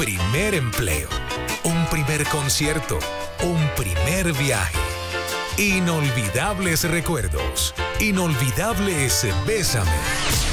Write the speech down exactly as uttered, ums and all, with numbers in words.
primer empleo, un primer concierto, un primer viaje. Inolvidables recuerdos, inolvidables Bésame.